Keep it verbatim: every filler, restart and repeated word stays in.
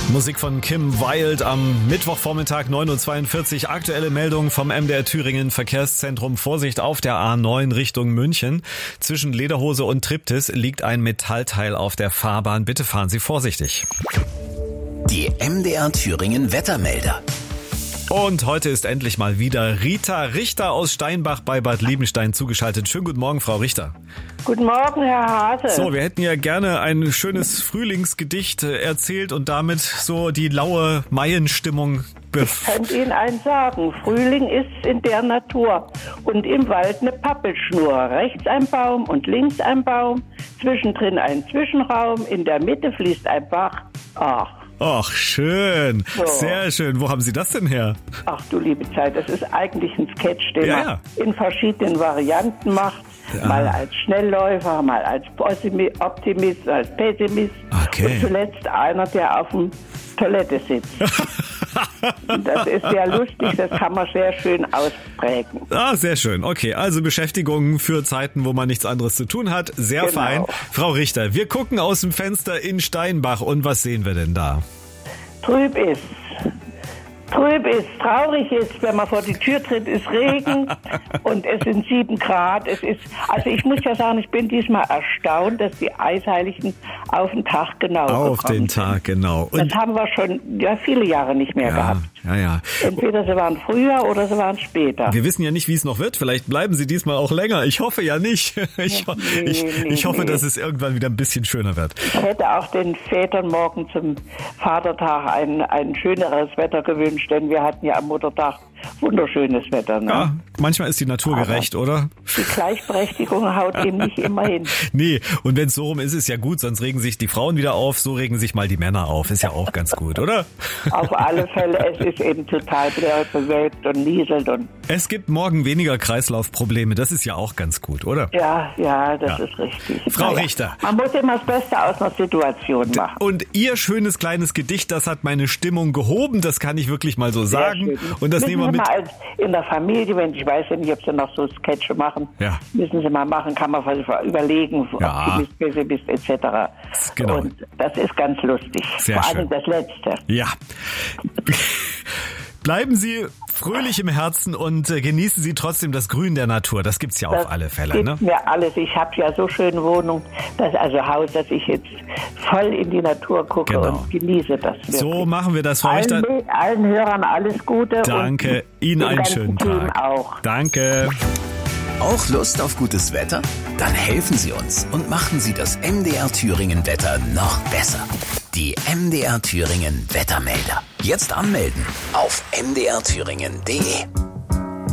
Musik von Kim Wilde am Mittwochvormittag neun Uhr zweiundvierzig. Aktuelle Meldung vom M D R Thüringen Verkehrszentrum. Vorsicht auf der A neun Richtung München. Zwischen Lederhose und Triptis liegt ein Metallteil auf der Fahrbahn. Bitte fahren Sie vorsichtig. Die M D R Thüringen Wettermelder. Und heute ist endlich mal wieder Rita Richter aus Steinbach bei Bad Liebenstein zugeschaltet. Schönen guten Morgen, Frau Richter. Guten Morgen, Herr Hase. So, wir hätten ja gerne ein schönes Frühlingsgedicht erzählt und damit so die laue Maienstimmung Ich kann Ihnen eins sagen. Frühling ist in der Natur und im Wald eine Pappelschnur. Rechts ein Baum und links ein Baum, zwischendrin ein Zwischenraum, in der Mitte fließt ein Bach. Ach. Ach, schön. So. Sehr schön. Wo haben Sie das denn her? Ach du liebe Zeit, das ist eigentlich ein Sketch, den ja, man ja. in verschiedenen Varianten macht. Ja. Mal als Schnellläufer, mal als Optimist, als Pessimist. Okay. Und zuletzt einer, der auf dem Toilette sitzt. Das ist sehr lustig, das kann man sehr schön ausprägen. Ah, sehr schön. Okay, also Beschäftigung für Zeiten, wo man nichts anderes zu tun hat. Sehr genau. Fein. Frau Richter, wir gucken aus dem Fenster in Steinbach und was sehen wir denn da? Trüb ist. Trüb ist, traurig ist, wenn man vor die Tür tritt, ist Regen und es sind sieben Grad. Es ist, also ich muss ja sagen, ich bin diesmal erstaunt, dass die Eisheiligen auf den Tag genau Auf den sind. Tag, genau. Und das haben wir schon ja, viele Jahre nicht mehr ja, gehabt. Ja, ja. Entweder sie waren früher oder sie waren später. Wir wissen ja nicht, wie es noch wird. Vielleicht bleiben sie diesmal auch länger. Ich hoffe ja nicht. Ich, ho- Nee, ich, nee, ich hoffe, nee. dass es irgendwann wieder ein bisschen schöner wird. Ich hätte auch den Vätern morgen zum Vatertag ein, ein schöneres Wetter gewünscht, denn wir hatten ja am Muttertag wunderschönes Wetter. Ne? Ja, manchmal ist die Natur Aber gerecht, oder? Die Gleichberechtigung haut eben nicht immer hin. Nee, und wenn es so rum ist, ist ja gut, sonst regen sich die Frauen wieder auf, so regen sich mal die Männer auf. Ist ja auch ganz gut, oder? Auf alle Fälle, es ist eben total bewölkt und nieselt. Und Es gibt morgen weniger Kreislaufprobleme, das ist ja auch ganz gut, oder? ja, ja, das Ja. ist richtig. Frau Naja, Richter. Man muss immer das Beste aus einer Situation machen. Und Ihr schönes kleines Gedicht, das hat meine Stimmung gehoben, das kann ich wirklich mal so sagen. Sehr schön. Und das müssen nehmen wir Sie mit. mal als in der Familie, wenn ich weiß ja nicht, ob Sie noch so Sketche machen, Ja. müssen Sie mal machen, kann man überlegen, Ja. Optimist, Pessimist et cetera. Genau. Und das ist ganz lustig. Sehr Vor schön. allem das Letzte. Ja. Bleiben Sie fröhlich im Herzen und äh, genießen Sie trotzdem das Grün der Natur. Das gibt's ja Das auf alle Fälle, gibt ne? mir alles. Ich habe ja so schöne Wohnung, dass, also Haus, dass ich jetzt voll in die Natur gucke Genau. und genieße das wirklich. So machen wir das, Frau Richter. Allen, allen Hörern alles Gute. Danke, und Ihnen dem einen ganzen schönen Team Tag. auch. Danke. Auch Lust auf gutes Wetter? Dann helfen Sie uns und machen Sie das M D R Thüringen Wetter noch besser. Die M D R Thüringen Wettermelder. Jetzt anmelden auf m d r thüringen punkt d e.